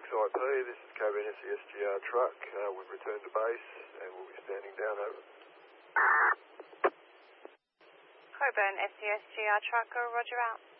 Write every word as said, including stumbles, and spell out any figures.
six I P, this is Coburn S C S G R truck. Uh, we've returned to base and we'll be standing down over. Coburn S C S G R truck, go roger out.